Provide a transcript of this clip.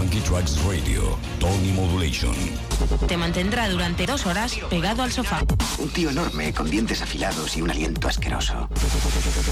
Funky Tracks Radio, Tony Modulation. Te mantendrá durante 2 horas pegado al sofá. Un tío enorme con dientes afilados y un aliento asqueroso.